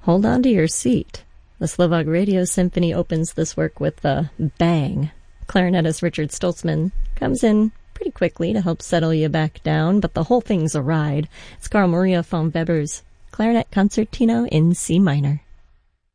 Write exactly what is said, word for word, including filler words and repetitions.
hold on to your seat. The Slovak Radio Symphony opens this work with a bang. Clarinetist Richard Stoltzman comes in pretty quickly to help settle you back down, but the whole thing's a ride. It's Carl Maria von Weber's Clarinet Concertino in C minor.